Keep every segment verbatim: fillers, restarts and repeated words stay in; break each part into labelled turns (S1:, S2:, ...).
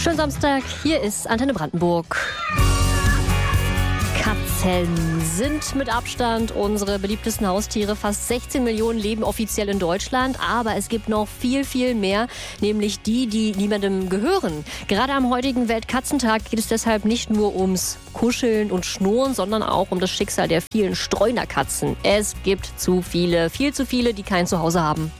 S1: Schönen Samstag, hier ist Antenne Brandenburg. Katzen sind mit Abstand unsere beliebtesten Haustiere. Fast sechzehn Millionen leben offiziell in Deutschland, aber es gibt noch viel, viel mehr, nämlich die, die niemandem gehören. Gerade am heutigen Weltkatzentag geht es deshalb nicht nur ums Kuscheln und Schnurren, sondern auch um das Schicksal der vielen Streunerkatzen. Es gibt zu viele, viel zu viele, die kein Zuhause haben.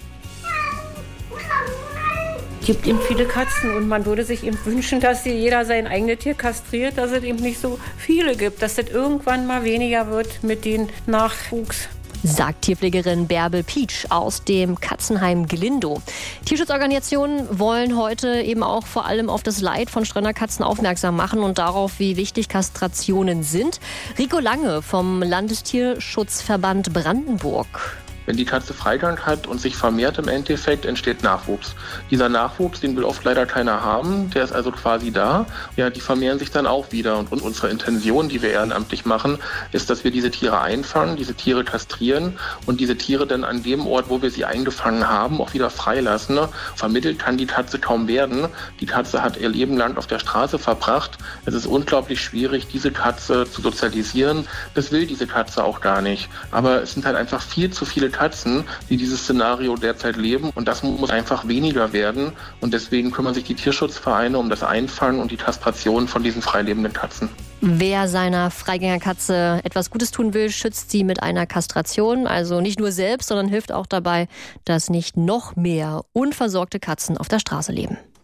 S2: Es gibt eben viele Katzen und man würde sich eben wünschen, dass sie jeder sein eigenes Tier kastriert, dass es eben nicht so viele gibt, dass es irgendwann mal weniger wird mit dem Nachwuchs.
S1: Sagt Tierpflegerin Bärbel Pietsch aus dem Katzenheim Glindow. Tierschutzorganisationen wollen heute eben auch vor allem auf das Leid von Streunerkatzen aufmerksam machen und darauf, wie wichtig Kastrationen sind. Rico Lange vom Landestierschutzverband Brandenburg.
S3: Wenn die Katze Freigang hat und sich vermehrt im Endeffekt, entsteht Nachwuchs. Dieser Nachwuchs, den will oft leider keiner haben, der ist also quasi da. Ja, die vermehren sich dann auch wieder. Und unsere Intention, die wir ehrenamtlich machen, ist, dass wir diese Tiere einfangen, diese Tiere kastrieren und diese Tiere dann an dem Ort, wo wir sie eingefangen haben, auch wieder freilassen. Vermittelt kann die Katze kaum werden. Die Katze hat ihr Leben lang auf der Straße verbracht. Es ist unglaublich schwierig, diese Katze zu sozialisieren. Das will diese Katze auch gar nicht. Aber es sind halt einfach viel zu viele Katzen, die dieses Szenario derzeit leben, und das muss einfach weniger werden, und deswegen kümmern sich die Tierschutzvereine um das Einfangen und die Kastration von diesen freilebenden Katzen.
S1: Wer seiner Freigängerkatze etwas Gutes tun will, schützt sie mit einer Kastration, also nicht nur selbst, sondern hilft auch dabei, dass nicht noch mehr unversorgte Katzen auf der Straße leben.